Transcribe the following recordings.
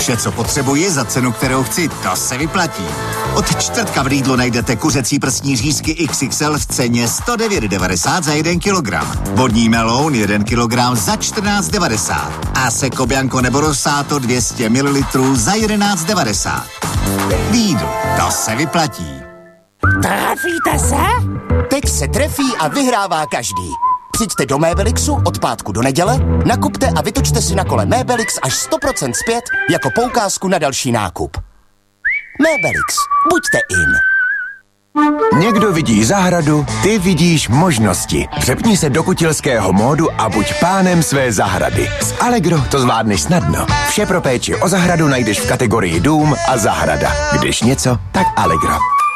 Vše, co potřebuji za cenu, kterou chci, to se vyplatí. Od čtvrtka v Lidlu najdete kuřecí prsní řízky XXL v ceně 109,90 za 1 kilogram. Vodní meloun 1 kilogram za 14,90. A Seco Bianco nebo Rosato 200 ml za 11,90. Lidl, to se vyplatí. Trefíte se? Teď se trefí a vyhrává každý. Přijďte do Mébelixu od pátku do neděle, nakupte a vytočte si na kole Mébelix až 100% zpět jako poukázku na další nákup. Mébelix, buďte in. Někdo vidí zahradu, ty vidíš možnosti. Přepni se do kutilského módu a buď pánem své zahrady. S Allegro to zvládneš snadno. Vše pro péči o zahradu najdeš v kategorii dům a zahrada. Když něco, tak Allegro.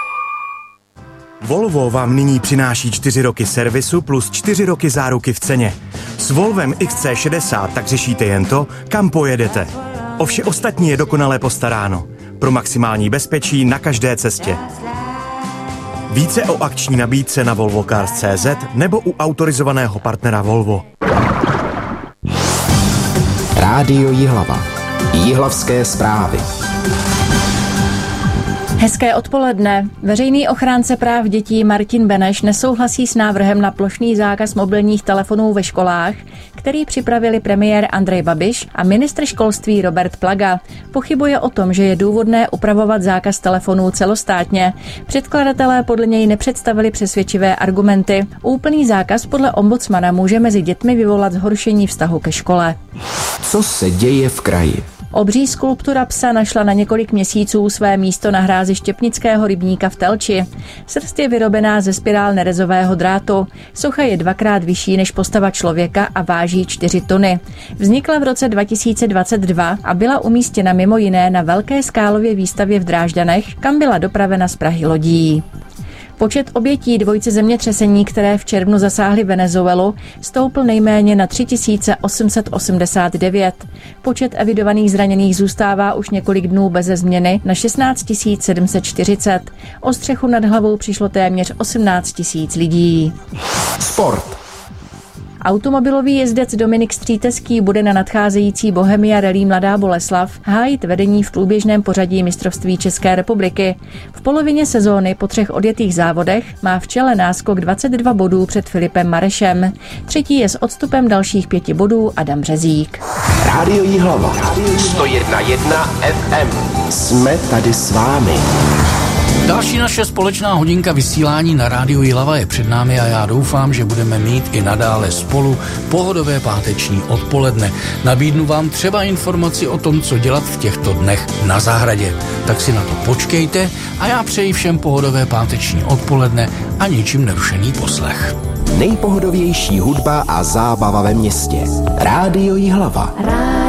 Volvo vám nyní přináší 4 roky servisu plus 4 roky záruky v ceně. S Volvem XC60 tak řešíte jen to, kam pojedete. O vše ostatní je dokonale postaráno. Pro maximální bezpečí na každé cestě. Více o akční nabídce na volvocars.cz nebo u autorizovaného partnera Volvo. Rádio Jihlava. Jihlavské zprávy. Hezké odpoledne. Veřejný ochránce práv dětí Martin Beneš nesouhlasí s návrhem na plošný zákaz mobilních telefonů ve školách, který připravili premiér Andrej Babiš a ministr školství Robert Plaga. Pochybuje o tom, že je důvodné upravovat zákaz telefonů celostátně. Předkladatelé podle něj nepředstavili přesvědčivé argumenty. Úplný zákaz podle ombudsmana může mezi dětmi vyvolat zhoršení vztahu ke škole. Co se děje v kraji? Obří skulptura psa našla na několik měsíců své místo na hrázi Štěpnického rybníka v Telči. Srst je vyrobená ze spirál nerezového drátu. Socha je 2krát vyšší než postava člověka a váží 4 tuny. Vznikla v roce 2022 a byla umístěna mimo jiné na velké skálově výstavě v Drážďanech, kam byla dopravena z Prahy lodí. Počet obětí dvojice zemětřesení, které v červnu zasáhly Venezuelu, stoupl nejméně na 3889. Počet evidovaných zraněných zůstává už několik dnů beze změny na 16 740. O střechu nad hlavou přišlo téměř 18 000 lidí. Sport. Automobilový jezdec Dominik Stříteský bude na nadcházející Bohemia Rallye Mladá Boleslav hájit vedení v průběžném pořadí mistrovství České republiky. V polovině sezóny po 3 odjetých závodech má v čele náskok 22 bodů před Filipem Marešem. Třetí je s odstupem dalších 5 bodů Adam Březík. Rádio Jihlava. 101,1 FM. Jsme tady s vámi. Další naše společná hodinka vysílání na Rádiu Jihlava je před námi a já doufám, že budeme mít i nadále spolu pohodové páteční odpoledne. Nabídnu vám třeba informaci o tom, co dělat v těchto dnech na zahradě. Tak si na to počkejte a já přeji všem pohodové páteční odpoledne a ničím nerušený poslech. Nejpohodovější hudba a zábava ve městě. Rádio Jihlava.